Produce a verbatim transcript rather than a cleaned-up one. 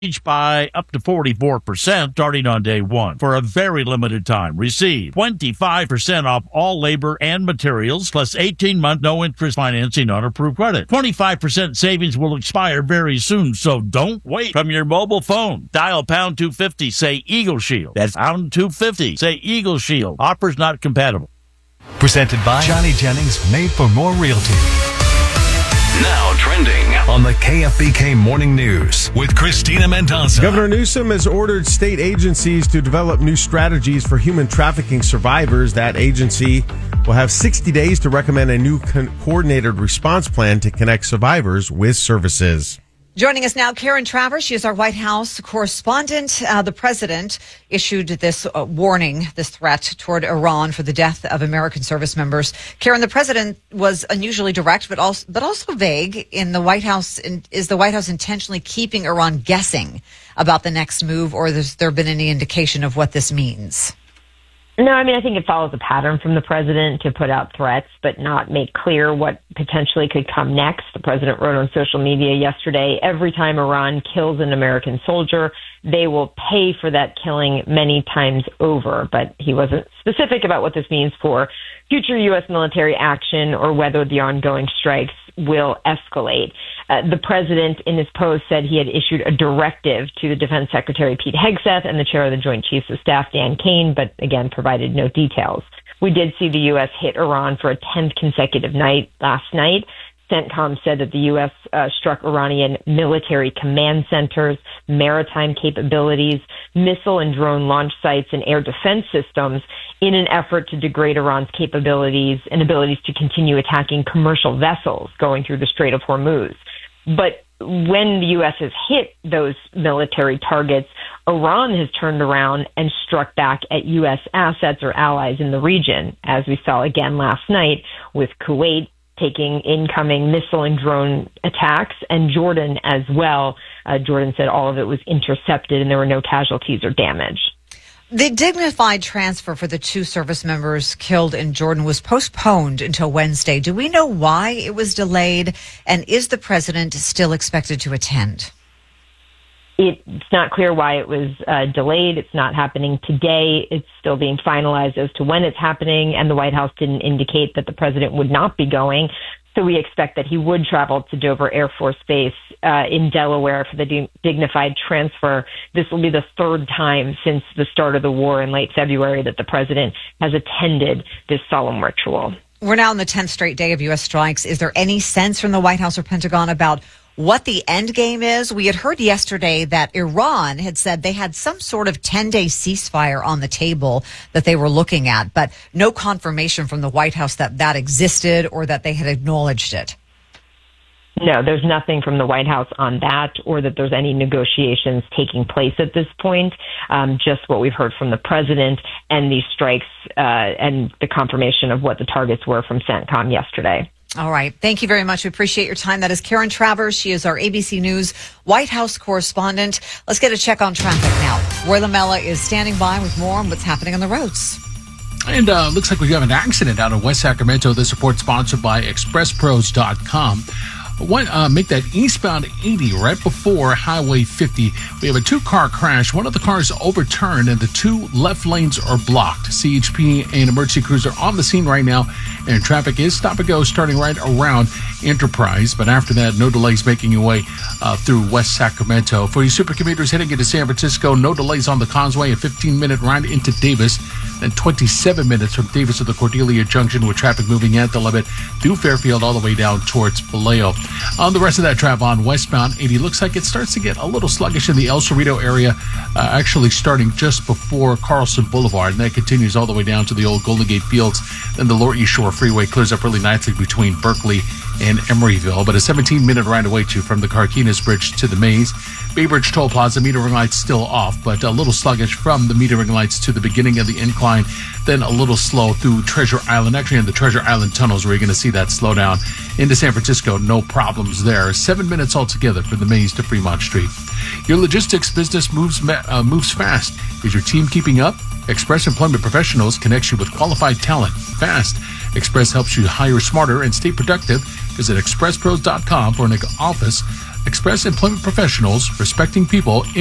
by up to forty-four percent starting on day one. For a very limited time, receive twenty-five percent off all labor and materials, plus eighteen-month no-interest financing on approved credit. twenty-five percent savings will expire very soon, so don't wait. From your mobile phone, dial pound two fifty, say Eagle Shield. That's pound two fifty, say Eagle Shield. Offers not compatible. Presented by Johnny Jennings, Made for More Realty. Now trending On the K F B K Morning News with Christina Mendoza. Governor Newsom has ordered state agencies to develop new strategies for human trafficking survivors. That agency will have sixty days to recommend a new con- coordinated response plan to connect survivors with services. Joining us now, Karen Travers. She is our White House correspondent. Uh, the president issued this uh, warning, this threat toward Iran for the death of American service members. Karen, the president was unusually direct, but also but also vague. In the White House, in, is the White House intentionally keeping Iran guessing about the next move, or has there been any indication of what this means? No, I mean, I think it follows a pattern from the president to put out threats, but not make clear what potentially could come next. The president wrote on social media yesterday, every time Iran kills an American soldier, they will pay for that killing many times over. But he wasn't specific about what this means for future U S military action or whether the ongoing strikes will escalate. Uh, the president, in his post, said he had issued a directive to the Defense Secretary Pete Hegseth and the chair of the Joint Chiefs of Staff, Dan Kane, but again provided no details. We did see the U S hit Iran for a tenth consecutive night last night. CENTCOM said that the U S uh, struck Iranian military command centers, maritime capabilities, missile and drone launch sites, and air defense systems in an effort to degrade Iran's capabilities and abilities to continue attacking commercial vessels going through the Strait of Hormuz. But when the U S has hit those military targets, Iran has turned around and struck back at U S assets or allies in the region, as we saw again last night with Kuwait taking incoming missile and drone attacks, and Jordan as well. Uh, Jordan said all of it was intercepted and there were no casualties or damage. The dignified transfer for the two service members killed in Jordan was postponed until Wednesday. Do we know why it was delayed? And is the president still expected to attend? It's not clear why it was uh, delayed. It's not happening today. It's still being finalized as to when it's happening. And the White House didn't indicate that the president would not be going. So we expect that he would travel to Dover Air Force Base uh, in Delaware for the de- dignified transfer. This will be the third time since the start of the war in late February that the president has attended this solemn ritual. We're now on the tenth straight day of U S strikes. Is there any sense from the White House or Pentagon about what the end game is? We had heard yesterday that Iran had said they had some sort of ten-day ceasefire on the table that they were looking at, but no confirmation from the White House that that existed or that they had acknowledged it. No, there's nothing from the White House on that or that there's any negotiations taking place at this point. Um, just what we've heard from the president and these strikes uh, and the confirmation of what the targets were from CENTCOM yesterday. All right. Thank you very much. We appreciate your time. That is Karen Travers. She is our A B C News White House correspondent. Let's get a check on traffic now. Roy Lamella is standing by with more on what's happening on the roads. And uh, looks like we have an accident out of West Sacramento. This report sponsored by express pros dot com. One, uh, make that eastbound eighty right before Highway fifty. We have a two-car crash. One of the cars overturned, and the two left lanes are blocked. C H P and emergency crews are on the scene right now, and traffic is stop and go starting right around Enterprise. But after that, no delays making your way uh, through West Sacramento. For you super commuters heading into San Francisco, no delays on the Causeway. A fifteen-minute ride into Davis, then twenty-seven minutes from Davis to the Cordelia Junction with traffic moving at the limit through Fairfield all the way down towards Vallejo. On the rest of that traffic on westbound eighty, looks like it starts to get a little sluggish in the El Cerrito area, uh, actually starting just before Carlson Boulevard, and that continues all the way down to the old Golden Gate Fields. Then the Lower East Shore Freeway clears up really nicely between Berkeley and Emeryville, but a seventeen-minute ride away to from the Carquinez Bridge to the Maze. Bay Bridge Toll Plaza metering lights still off, but a little sluggish from the metering lights to the beginning of the incline, then a little slow through Treasure Island, actually in the Treasure Island tunnels where you're going to see that slow down. Into San Francisco, no problems there. Seven minutes altogether from the Maze to Fremont Street. Your logistics business moves uh, moves fast. Is your team keeping up? Express Employment Professionals connects you with qualified talent fast. Express helps you hire smarter and stay productive. Visit express pros dot com for an office Express Employment Professionals, respecting people.